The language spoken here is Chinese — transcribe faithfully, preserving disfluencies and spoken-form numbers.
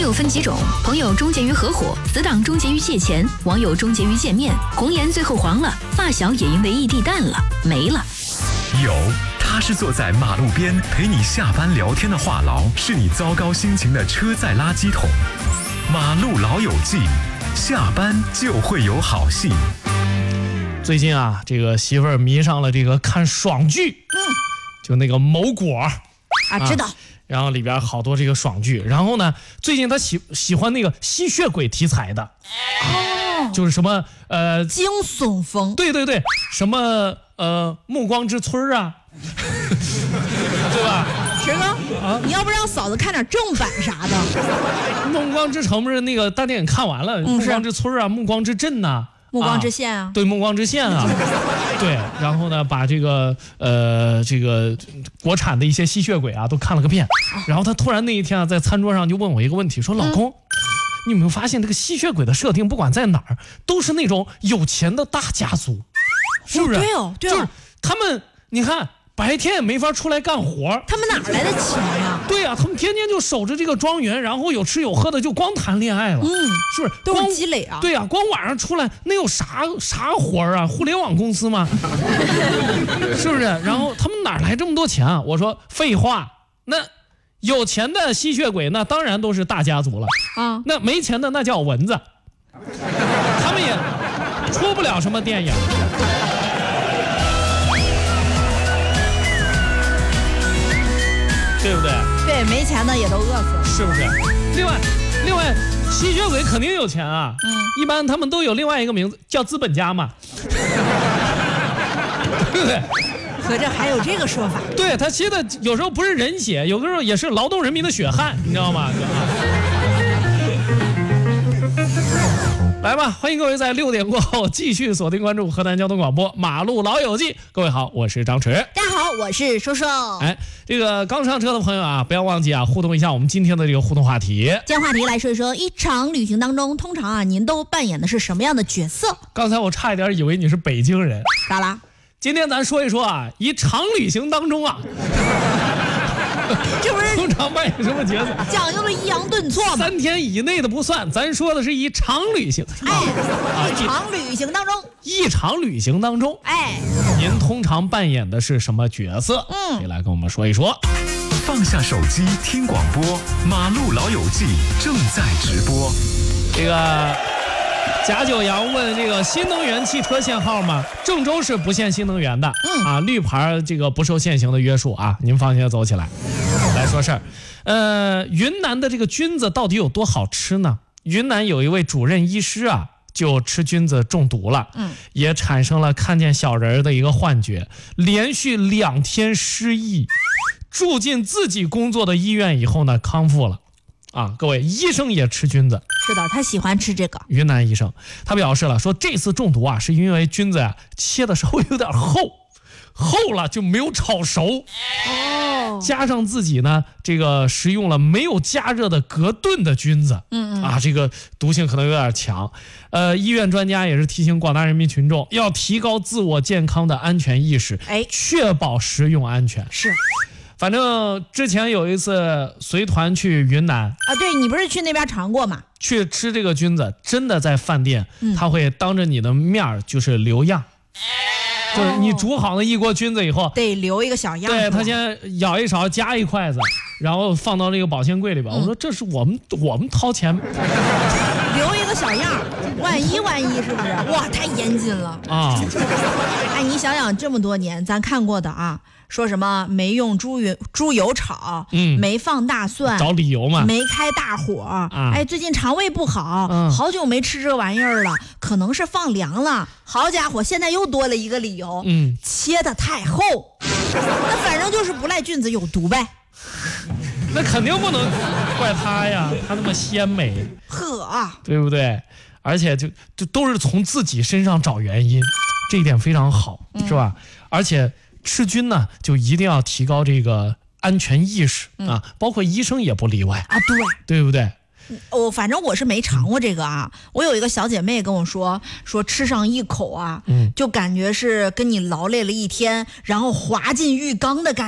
友分几种，朋友终结于合伙，死党终结于借钱，网友终结于见面，红颜最后黄了，发小也因为异地淡了，没了。 有，他是坐在马路边陪你下班聊天的话痨，是你糟糕心情的车载垃圾桶。马路老友记，下班就会有好戏。 最近啊，这个媳妇儿迷上了这个看爽剧，嗯，就那个某果啊，知道。 然后里边好多这个爽剧，然后呢，最近他喜喜欢那个吸血鬼题材的，哦，就是什么呃惊悚风， 对对对，什么呃暮光之村啊，对吧？ 石哥啊，你要不让嫂子看点正版啥的？ 暮光之城不是那个大电影看完了，暮、嗯、光之村啊，暮光之镇呐、啊。 暮光之线啊， 对，暮光之线啊，对，然后呢，把这个呃这个国产的一些吸血鬼啊都看了个遍，然后他突然那一天啊，在餐桌上就问我一个问题，说：“老公，嗯、你有没有发现这个吸血鬼的设定，不管在哪儿，都是那种有钱的大家族，是不是？” 哦对哦，对哦， 就是他们，你看。白天也没法出来干活， 他们哪来的钱呀？ 对呀、啊，他们天天就守着这个庄园，然后有吃有喝的，就光谈恋爱了，嗯，是不是？ 都是积累啊。 对呀、啊，光晚上出来那有啥啥活啊？互联网公司吗？是不是？然后他们哪来这么多钱啊？我说废话，那有钱的吸血鬼那当然都是大家族了啊，那没钱的那叫蚊子，他们也出不了什么电影。对不对？ 对，没钱的也都饿死了， 是不是？另外，另外，吸血鬼肯定有钱啊。嗯，一般他们都有另外一个名字，叫资本家嘛。对不对？ 合着还有这个说法？ 对，他吸的有时候不是人血，有的时候也是劳动人民的血汗，你知道吗？来吧，欢迎各位在六点过后继续锁定关注河南交通广播马路老友记。各位好，我是张驰。 大家好，我是叔叔。 哎，这个刚上车的朋友啊，不要忘记啊，互动一下我们今天的这个互动话题。 今天话题来说一说，一场旅行当中，通常啊，您都扮演的是什么样的角色？ 刚才我差一点以为你是北京人。 咋啦？ 今天咱说一说啊，一场旅行当中啊。 这不是通常扮演什么角色？ 讲究了抑扬顿挫吗？ 三天以内的不算，咱说的是一场旅行。 哎，啊、一场旅行当中， 一场旅行当中， 哎， 您通常扮演的是什么角色？嗯，谁来跟我们说一说？ 放下手机听广播，马路老友记正在直播。 这个贾九阳问这个新能源汽车限号吗？郑州是不限新能源的，嗯啊，绿牌这个不受限行的约束啊，您放心走起来。来说事儿，呃，云南的这个菌子到底有多好吃呢？云南有一位主任医师啊，就吃菌子中毒了，嗯，也产生了看见小人的一个幻觉，连续两天失忆，住进自己工作的医院以后呢，康复了。啊，各位，医生也吃菌子， 是的，他喜欢吃这个。 云南医生他表示了，说这次中毒啊，是因为菌子啊切的稍微有点厚，厚了就没有炒熟，哦，加上自己呢这个食用了没有加热的隔顿的菌子，嗯嗯啊，这个毒性可能有点强。呃，医院专家也是提醒广大人民群众要提高自我健康的安全意识，哎，确保食用安全。 是。 反正之前有一次随团去云南啊，对，你不是去那边尝过吗？ 去吃这个菌子，真的在饭店，嗯、他会当着你的面就是留样，哦、就是你煮好了一锅菌子以后， 得留一个小样。 对，他先舀一勺，夹一筷子，然后放到那个保鲜柜里边。嗯、我说这是我们我们掏钱， 留一个小样，万一万一是不是？哇，太严谨了啊！哎，你想想这么多年咱看过的啊。说什么没用猪油猪油炒，嗯，没放大蒜， 找理由嘛， 没开大火，啊、哎，最近肠胃不好，嗯，好久没吃这玩意儿了，可能是放凉了。好家伙，现在又多了一个理由，嗯，切得太厚，那反正就是不赖菌子有毒呗。 那肯定不能怪他呀，他那么鲜美， 呵啊， 对不对？而且就就都是从自己身上找原因，这一点非常好，嗯、是吧？而且。吃菌呢，就一定要提高这个安全意识、嗯、啊，包括医生也不例外啊，对， 对不对？ 我、哦、反正我是没尝过这个啊，我有一个小姐妹跟我说，说吃上一口啊，嗯，就感觉是跟你劳累了一天，然后滑进浴缸的感觉。